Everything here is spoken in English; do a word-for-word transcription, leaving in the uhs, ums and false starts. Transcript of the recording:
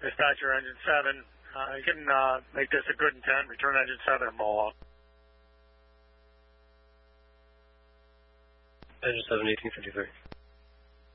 Dispatcher, engine seven. Uh, you can uh, make this a good intent. Return engine seven and ball out. Engine seven, eighteen fifty-three.